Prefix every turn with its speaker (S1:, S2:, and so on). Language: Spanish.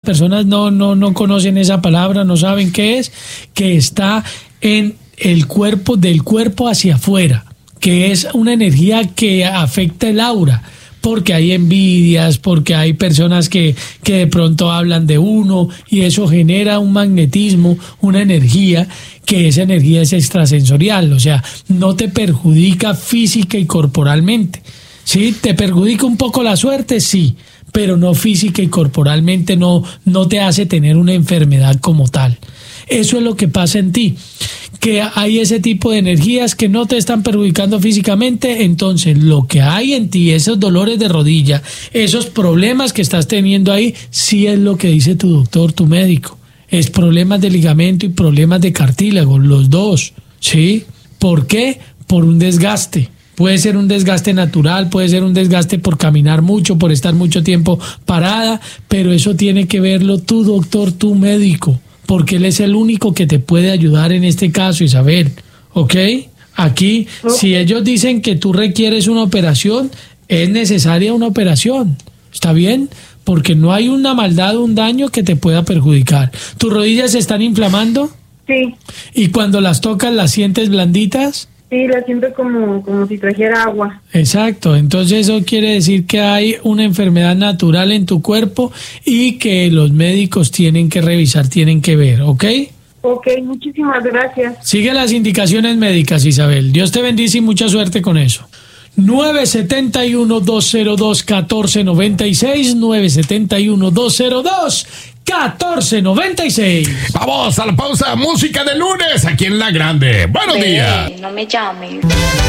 S1: personas no conocen esa palabra, no saben qué es, que está en el cuerpo, del cuerpo hacia afuera, que es una energía que afecta el aura, porque hay envidias, porque hay personas que de pronto hablan de uno y eso genera un magnetismo, una energía, que esa energía es extrasensorial, o sea, no te perjudica física y corporalmente. ¿Sí? ¿Te perjudica un poco la suerte? Sí, pero no física y corporalmente, no te hace tener una enfermedad como tal. Eso es lo que pasa en ti, que hay ese tipo de energías que no te están perjudicando físicamente, entonces lo que hay en ti, esos dolores de rodilla, esos problemas que estás teniendo ahí, sí es lo que dice tu doctor, tu médico, es problemas de ligamento y problemas de cartílago, los dos, ¿sí? ¿Por qué? Por un desgaste. Puede ser un desgaste natural, puede ser un desgaste por caminar mucho, por estar mucho tiempo parada, pero eso tiene que verlo tu doctor, tu médico, porque él es el único que te puede ayudar en este caso, Isabel, ¿ok? Aquí, si ellos dicen que tú requieres una operación, es necesaria una operación, ¿está bien? Porque no hay una maldad o un daño que te pueda perjudicar. ¿Tus rodillas se están inflamando?
S2: Sí.
S1: ¿Y cuando las tocas las sientes blanditas?
S2: Sí, la siento como si trajera agua.
S1: Exacto, entonces eso quiere decir que hay una enfermedad natural en tu cuerpo y que los médicos tienen que revisar, tienen que ver, ¿ok?
S2: Ok, muchísimas gracias.
S1: Sigue las indicaciones médicas, Isabel. Dios te bendice y mucha suerte con eso. 971-202-1496, 971-202-1496.
S3: Vamos a la pausa, música de lunes aquí en La Grande. Buenos días.
S4: No me llames.